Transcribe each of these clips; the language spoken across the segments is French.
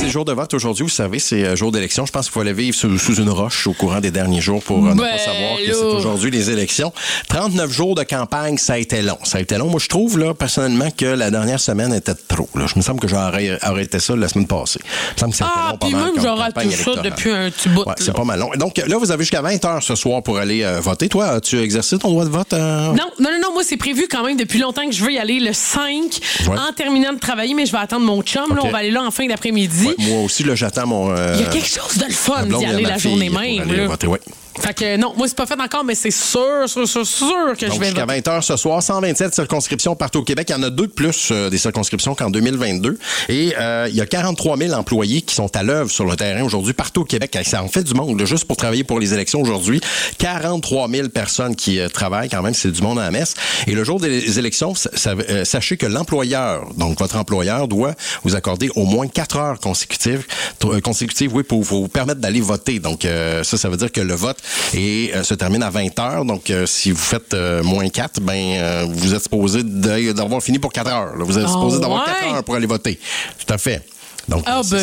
le jour de vote aujourd'hui. Vous savez, c'est jour d'élection. Je pense qu'il faut aller vivre sous une roche au courant des derniers jours pour ne pas savoir que c'est aujourd'hui les élections. 39 jours de campagne, ça a été long. Moi, je trouve, là, personnellement, que la dernière semaine était trop. Là. Je me semble que j'aurais arrêté ça la semaine passée. Il me semble que c'était long, pas mal, puis même j'aurais tout ça depuis un petit bout. Ouais, c'est pas mal long. Donc là, vous avez jusqu'à 20h ce soir pour aller voter. Toi, as-tu exercé ton droit de vote? Non. Moi, c'est prévu quand même depuis longtemps que je veux y aller le 5 en terminant de travailler, mais je vais attendre mon chum. Là, on va aller là en fin d'après-midi. Ouais, moi aussi, là, j'attends mon... Il y a quelque chose de le fun d'y aller la journée même. Pour aller voter, ouais. Fait que non, moi, c'est pas fait encore, mais c'est sûr que donc, je vais jusqu'à 20h ce soir, 127 circonscriptions partout au Québec. Il y en a 2 de plus des circonscriptions qu'en 2022. Et il y a 43 000 employés qui sont à l'œuvre sur le terrain aujourd'hui partout au Québec. Ça en fait du monde, là, juste pour travailler pour les élections aujourd'hui. 43 000 personnes qui travaillent quand même, c'est du monde à la messe. Et le jour des élections, sachez que l'employeur, donc votre employeur, doit vous accorder au moins 4 heures consécutives pour vous permettre d'aller voter. Donc ça veut dire que le vote se termine à 20h. Donc, si vous faites moins 4, vous êtes supposé d'avoir fini pour 4 heures. Là. Vous êtes supposé d'avoir 4 heures pour aller voter. Tout à fait. Donc,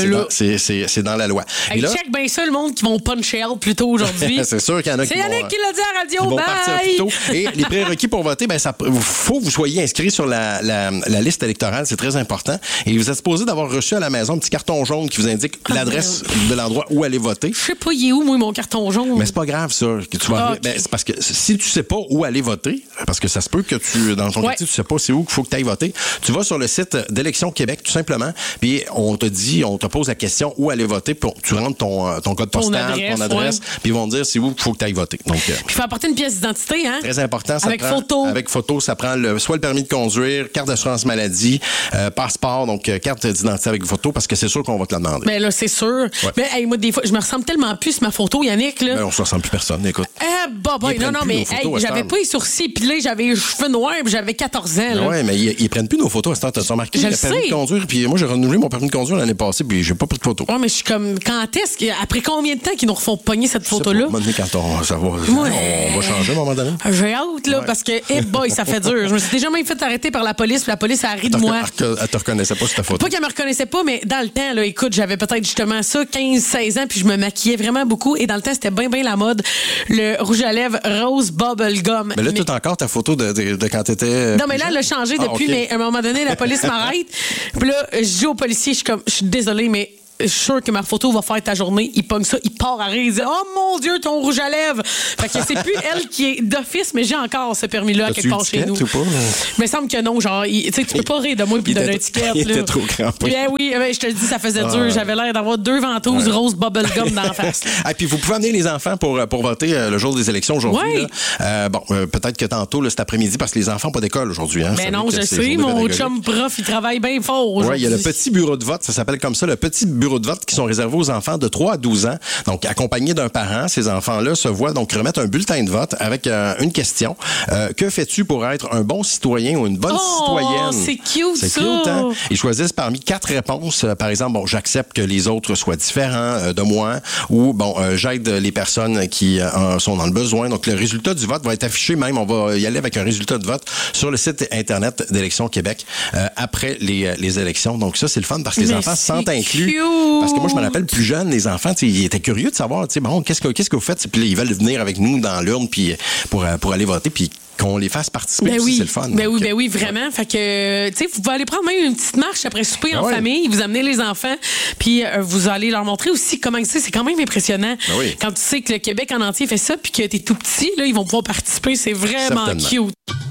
c'est dans la loi. Hey, check bien ça, le monde qui vont punch out plus tôt aujourd'hui. C'est sûr qu'il y en a qui vont... C'est Yannick qui l'a dit à la radio. Vont partir plus tôt. Et les prérequis pour voter, faut que vous soyez inscrit sur la liste électorale. C'est très important. Et vous êtes supposé d'avoir reçu à la maison un petit carton jaune qui vous indique l'adresse de l'endroit où aller voter. Je sais pas, il est où, moi, mon carton jaune? Mais c'est pas grave, ça. Que tu vas c'est parce que si tu sais pas où aller voter, parce que ça se peut que dans ton quartier, tu sais pas c'est où qu'il faut que tu ailles voter, tu vas sur le site d'Élections Québec, tout simplement, puis on te pose la question où aller voter, tu rentres ton code postal, ton adresse, puis ils vont te dire c'est où qu'il faut que tu ailles voter. Donc, puis il faut apporter une pièce d'identité, hein? Très important. Avec photo, ça prend soit le permis de conduire, carte d'assurance maladie, passeport, donc carte d'identité avec photo, parce que c'est sûr qu'on va te la demander. Mais là, c'est sûr. Ouais. Mais moi, des fois, je me ressemble tellement plus ma photo, Yannick. Là. On se ressemble plus personne, écoute. Non, mais j'avais pas les sourcils épilés, j'avais les cheveux noirs, puis j'avais 14 ans. Oui, mais ils prennent plus nos photos à ce temps. T'as remarqué? Je le permis de conduire, puis moi, j'ai renouvelé mon permis de conduire l'année passée, puis j'ai pas pris de photo. Ouais, mais je suis comme, après combien de temps qu'ils nous refont pogner cette photo-là? Quand on va changer à un moment donné. J'ai hâte, là, parce que, ça fait dur. Je me suis déjà même fait arrêter par la police, puis la police a ri de moi. Elle te reconnaissait pas sur ta photo? Pas qu'elle me reconnaissait pas, mais dans le temps, là, écoute, j'avais peut-être justement ça, 15-16 ans, puis je me maquillais vraiment beaucoup, et dans le temps, c'était bien la mode, le rouge à lèvres rose bubblegum. Mais là, tu as encore ta photo de quand t'étais... Non, mais là, elle a changé depuis, mais à un moment donné, la police m'arrête, puis là, je dis au policier, je suis désolée, mais je suis sûr que ma photo va faire ta journée. Il pogne ça, il part à rire, il dit « Oh mon Dieu, ton rouge à lèvres! » Fait que c'est plus elle qui est d'office, mais j'ai encore ce permis-là à quelque part chez nous. Mais il semble que non, genre, tu peux pas rire de moi et donner l'étiquette. Il était trop crampé. Bien oui, je te le dis, ça faisait dur. J'avais l'air d'avoir 2 ventouses rose bubblegum dans la face. Et puis vous pouvez amener les enfants pour voter le jour des élections aujourd'hui. Peut-être que tantôt, là, cet après-midi, parce que les enfants n'ont pas d'école aujourd'hui. Hein, mais non, je sais, mon chum prof, il travaille bien fort aujourd'hui. Oui, il y a le petit bureau de vote, ça s'appelle comme ça, le petit bureau de vote qui sont réservés aux enfants de 3 à 12 ans. Donc, accompagnés d'un parent, ces enfants-là se voient donc remettre un bulletin de vote avec une question. Que fais-tu pour être un bon citoyen ou une bonne citoyenne? C'est cute, ça! C'est cute, hein? Ils choisissent parmi 4 réponses. Par exemple, j'accepte que les autres soient différents de moi, ou j'aide les personnes qui sont dans le besoin. Donc, le résultat du vote va être affiché même. On va y aller avec un résultat de vote sur le site Internet d'Élections Québec après les élections. Donc, ça, c'est le fun parce que les enfants se sentent inclus. Parce que moi, je me rappelle plus jeune, les enfants, ils étaient curieux de savoir, qu'est-ce que vous faites? Puis là, ils veulent venir avec nous dans l'urne puis pour aller voter, puis qu'on les fasse participer, c'est le fun. Oui, vraiment. Fait que, vous pouvez aller prendre même une petite marche après souper en famille, vous amenez les enfants, puis vous allez leur montrer aussi comment c'est quand même impressionnant. Quand tu sais que le Québec en entier fait ça, puis que t'es tout petit, là, ils vont pouvoir participer, c'est vraiment cute.